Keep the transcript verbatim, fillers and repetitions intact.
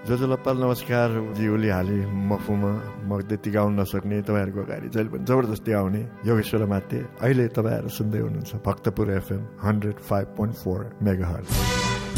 जो जो लप्पाल नमस्कार जिउली हाली मफुमा म त्यति गाउन नसक्ने तपाईँहरूको अगाडि जहिले पनि जबरजस्ती आउने योगेश्वर माते अहिले तपाईँहरू सुन्दै हुनुहुन्छ Bhaktapur FM hundred five point four mega hertz.